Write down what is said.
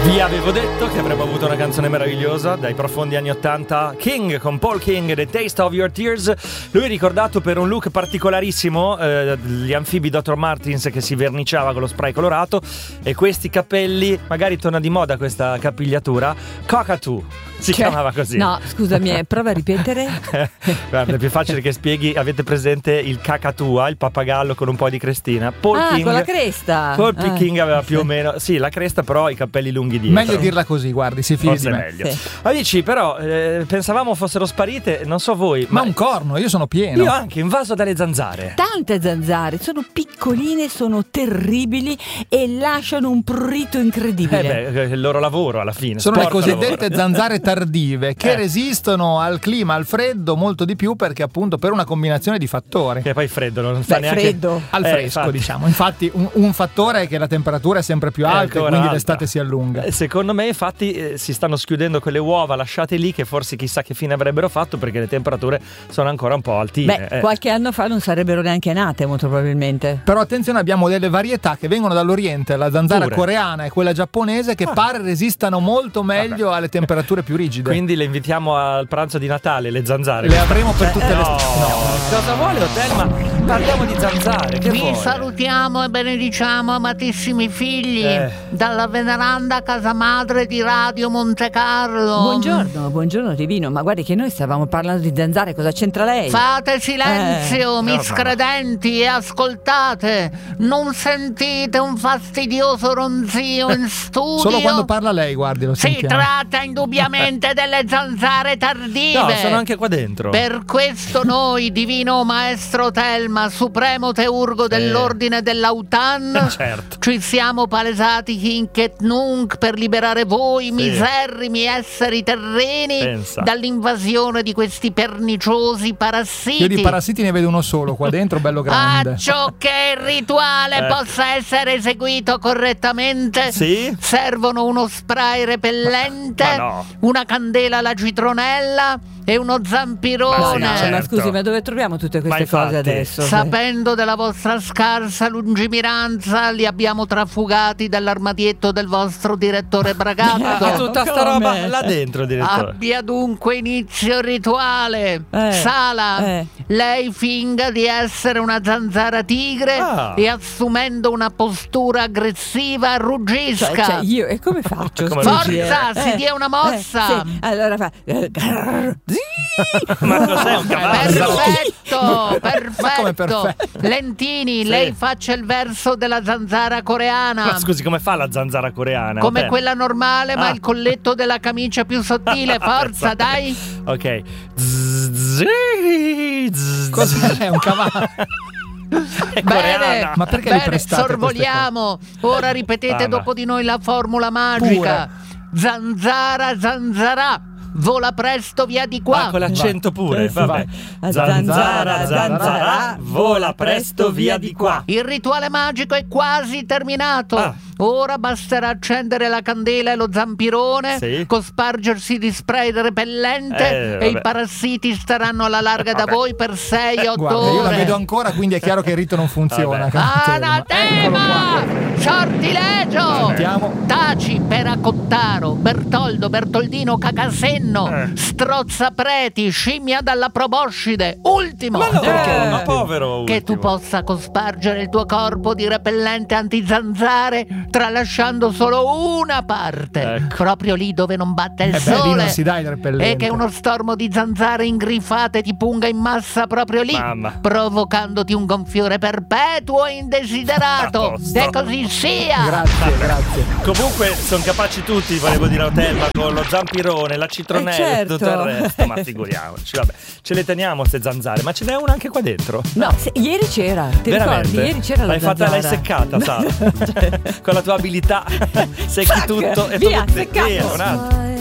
Vi avevo detto che avremmo avuto una canzone meravigliosa dai profondi anni 80. King con Paul King, The Taste of Your Tears. Lui è ricordato per un look particolarissimo, gli anfibi Dr. Martens che si verniciava con lo spray colorato e questi capelli, magari torna di moda questa capigliatura, cockatoo si chiamava così. No, scusami, prova a ripetere. Guarda, è più facile che spieghi. Avete presente il cacatua, il pappagallo con un po' di crestina? Paul King, con la cresta. Paul King aveva più o meno, sì, la cresta, però i capelli lunghi dietro. Meglio dirla così, guardi, si fidi di me. Meglio. Sì. Amici, però pensavamo fossero sparite, non so voi, Ma un corno, io sono pieno. io anche invaso dalle zanzare. Tante zanzare, sono piccoline, sono terribili e lasciano un prurito incredibile. È il loro lavoro alla fine. Sono le sport cosiddette lavoro. zanzare tardive che resistono al clima, al freddo molto di più, perché appunto per una combinazione di fattori. Che poi freddo, non sta neanche freddo. Al fresco, infatti. diciamo. Infatti un fattore è che la temperatura è sempre più alta e ancora quindi alta. l'estate si allunga. Secondo me infatti si stanno schiudendo quelle uova lasciate lì che forse chissà che fine avrebbero fatto, perché le temperature sono ancora un po' altine. Qualche anno fa non sarebbero neanche nate, molto probabilmente. Però attenzione, abbiamo delle varietà che vengono dall'Oriente, la zanzara Pure. coreana e quella giapponese, che pare resistano molto meglio alle temperature più rigide. Quindi le invitiamo al pranzo di Natale, le zanzare. le avremo per tutte le No, cosa vuole Otelma? Parliamo di zanzare. Che Vi vuole? salutiamo e benediciamo, amatissimi figli, dalla veneranda casa madre di Radio Monte Carlo. Buongiorno Divino, ma guardi che noi stavamo parlando di zanzare, cosa c'entra lei? Fate silenzio, no. miscredenti, e ascoltate. Non sentite un fastidioso ronzio in studio? Solo quando parla lei, guardi, lo Si sentiamo. tratta indubbiamente delle zanzare tardive. No, sono anche qua dentro. Per questo noi, divino maestro Telma, supremo teurgo dell'ordine dell'Autan, certo. ci siamo palesati hinc et nunc per liberare voi, miserrimi esseri terreni, Pensa. dall'invasione di questi perniciosi parassiti. Io di parassiti ne vedo uno solo qua dentro, bello grande. Acciò che il rituale possa essere eseguito correttamente, Sì? servono uno spray repellente, Ma no. una candela alla citronella e uno zampirone. Ma sì, certo. Ma scusi, ma dove troviamo tutte queste Ma cose infatti. adesso? Sapendo della vostra scarsa lungimiranza, li abbiamo trafugati dall'armadietto del vostro direttore Bragatto. Ah, tutta sta Come? roba là dentro, direttore. Abbia dunque inizio il rituale. Sala, lei finga di essere una zanzara tigre Ah. e assumendo una postura aggressiva ruggisca. Cioè, io, e come faccio? Come scusi, Forza, si dia una mossa. sì. Allora fa Ma cos'è un cavallo? Perfetto, Ma come perfetto. perfetto? Lentini, lei faccia il verso della zanzara coreana. Ma scusi, come fa la zanzara coreana? Come Otelma? quella normale, ma Ah. il colletto della camicia più sottile. Forza, dai. Ok. Cos'è? Un cavallo? È Bene, coreana. Ma perché li bene, prestate sorvoliamo. Ora ripetete Ah, ma- dopo di noi la formula magica. Zanzara, zanzara. Vola presto via di qua. Ah, con l'accento pure. Vai. Vabbè. Zanzara, zanzara, vola presto via di qua. Il rituale magico è quasi terminato. Ah. Ora basterà accendere la candela e lo zampirone, Sì. cospargersi di spray repellente vabbè. e i parassiti staranno alla larga da voi per 6-8 Guarda, ore. io la vedo ancora, quindi è chiaro che il rito non funziona. Vabbè. Anatema! Sortilegio! Sentiamo. Taci, Peracottaro, Bertoldo, Bertoldino, Cacasenno, Strozza Preti, scimmia dalla proboscide. Ultimo! Ma no, perché? Ma povero Che tu ultimo. possa cospargere il tuo corpo di repellente antizanzare, tralasciando solo una parte, Ecco. proprio lì dove non batte il Beh, sole. lì non si dà il repellente. E che uno stormo di zanzare ingrifate ti punga in massa proprio lì, Mamma. provocandoti un gonfiore perpetuo e indesiderato. A posto. E così sia. Grazie. Comunque sono capaci tutti, volevo dire a Otelma, con lo zampirone, la citronella e certo. tutto il resto. Ma figuriamoci, vabbè, ce le teniamo ste zanzare. Ma ce n'è una anche qua dentro? No, ieri c'era, ti Veramente? ricordi? Ieri c'era la L'hai fatta, zanzara. l'hai seccata, Sara. Con la tua abilità secchi tutto e via, tutto seccato. via, un attimo.